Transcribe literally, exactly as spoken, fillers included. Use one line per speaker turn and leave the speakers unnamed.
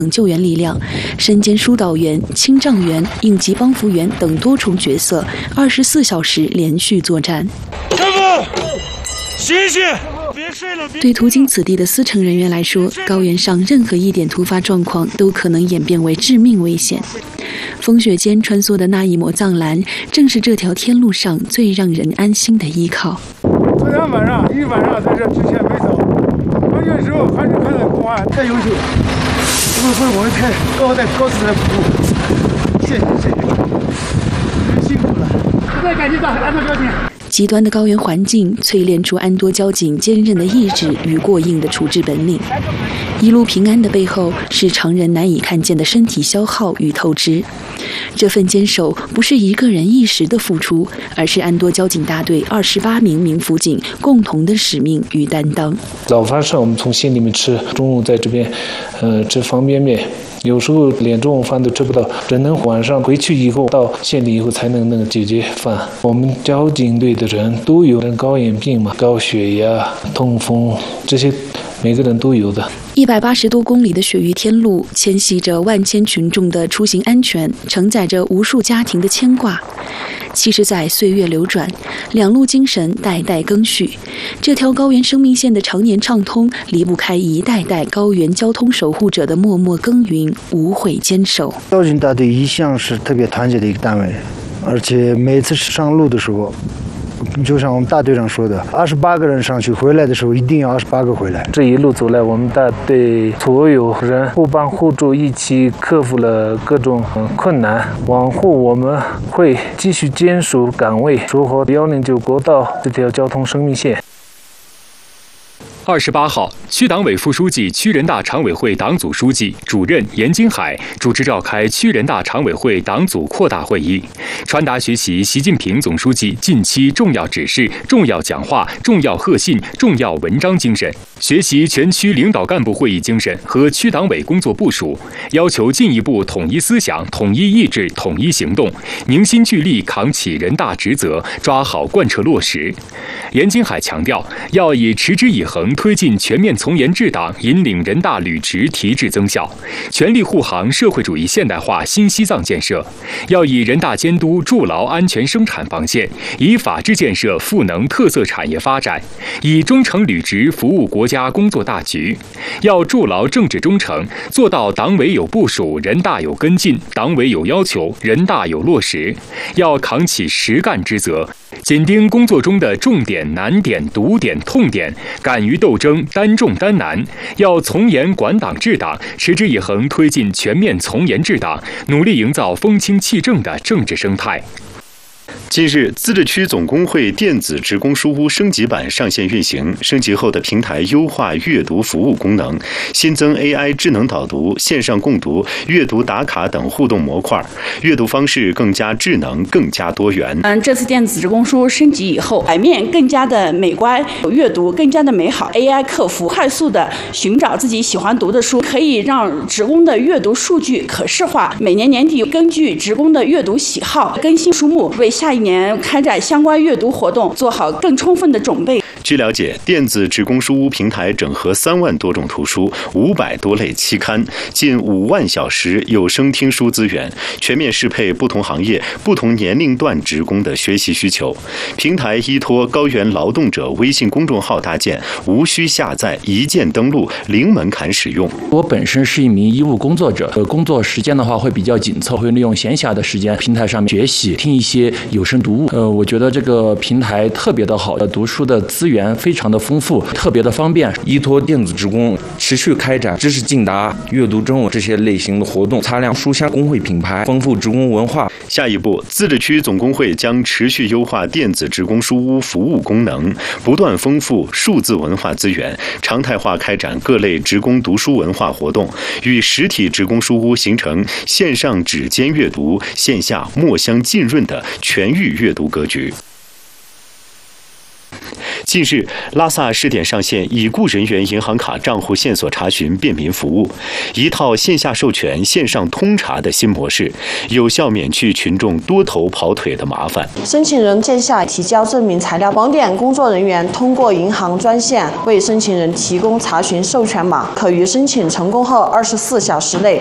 救援力量，身兼疏导员、清障员、应急帮扶员等多重角色，二十四小时连续作战。
师傅，醒醒！别睡了！
对途经此地的司乘人员来说，高原上任何一点突发状况都可能演变为致命危险。风雪间穿梭的那一抹藏蓝，正是这条天路上最让人安心的依靠。
昨天晚上一晚上在这之前没走，关键时候还是看到公安太优秀了，不是不是我们太高在高姿态服务，谢谢谢谢，辛苦了，实在感谢到安多交警。
极端的高原环境淬炼出安多交警坚韧的意志与过硬的处置本领。一路平安的背后，是常人难以看见的身体消耗与透支。这份坚守不是一个人一时的付出，而是安多交警大队二十八名民辅警共同的使命与担当。
早饭上我们从县里面吃，中午在这边，呃，吃方便面。有时候连中午饭都吃不到，只能晚上回去以后到县里以后才能那个解决饭。我们交警队的人都有人高原病嘛，高血压、痛风这些，每个人都有的。
一百八十多公里的雪域天路，牵系着万千群众的出行安全，承载着无数家庭的牵挂。七十载岁月流转，两路精神代代更续。这条高原生命线的常年畅通，离不开一代代高原交通守护者的默默耕耘、无悔坚守。
交警大队一向是特别团结的一个单位，而且每次上路的时候，就像我们大队长说的，二十八个人上去，回来的时候一定要二十八个回来。
这一路走来，我们大队所有人互帮互助，一起克服了各种困难。往后我们会继续坚守岗位，守好幺零九国道这条交通生命线。
二十八号，区党委副书记、区人大常委会党组书记、主任严金海主持召开区人大常委会党组扩大会议，传达学习习近平总书记近期重要指示、重要讲话、重要贺信、重要文章精神，学习全区领导干部会议精神和区党委工作部署，要求进一步统一思想、统一意志、统一行动，凝心聚力扛起人大职责，抓好贯彻落实。严金海强调，要以持之以恒推进全面从严治党，引领人大履职提质增效，全力护航社会主义现代化新西藏建设。要以人大监督筑牢安全生产防线，以法治建设赋能特色产业发展，以忠诚履职服务国家工作大局。要筑牢政治忠诚，做到党委有部署，人大有跟进；党委有要求，人大有落实。要扛起实干之责，紧盯工作中的重点、难点、毒点、痛点，敢于斗争，担重担难。要从严管党治党，持之以恒推进全面从严治党，努力营造风清气正的政治生态。
近日，自治区总工会电子职工书屋升级版上线运行，升级后的平台优化阅读服务功能，新增 A I 智能导读、线上共读、阅读打卡等互动模块，阅读方式更加智能、更加多元。
嗯，这次电子职工书升级以后，版面更加的美观，阅读更加的美好。A I 客服快速的寻找自己喜欢读的书，可以让职工的阅读数据可视化。每年年底根据职工的阅读喜好更新书目，为下一年开展相关阅读活动做好更充分的准备。
据了解，电子职工书屋平台整合三万多种图书、五百多类期刊、近五万小时有声听书资源，全面适配不同行业、不同年龄段职工的学习需求。平台依托高原劳动者微信公众号搭建，无需下载，一键登录，零门槛使用。
我本身是一名医务工作者，呃，工作时间的话会比较紧凑，会利用闲暇的时间平台上面学习，听一些有声读物。呃，我觉得这个平台特别的好，呃，读书的资源非常的丰富，特别的方便。
依托电子职工持续开展知识竞答、阅读征文这些类型的活动，擦亮书香工会品牌，丰富职工文化。
下一步，自治区总工会将持续优化电子职工书屋服务功能，不断丰富数字文化资源，常态化开展各类职工读书文化活动，与实体职工书屋形成线上指尖阅读、线下墨香浸润的全域阅读格局。 近日，拉萨试点上线已故人员银行卡账户线索查询便民服务，一套线下授权、线上通查的新模式，有效免去群众多头跑腿的麻烦。
申请人线下提交证明材料，网点工作人员通过银行专线为申请人提供查询授权码，可于申请成功后二十四小时内